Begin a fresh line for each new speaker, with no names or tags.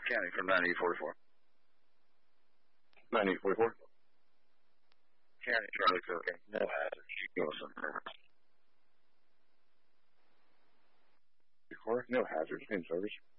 County from 9844.
9844.
County Charlie Cook. No hazards. Wilson.
No hazards in service.